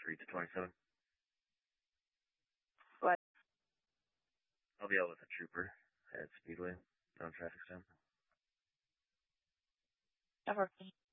Street to 27. What? I'll be out with a trooper at Speedway. No traffic jam. Over.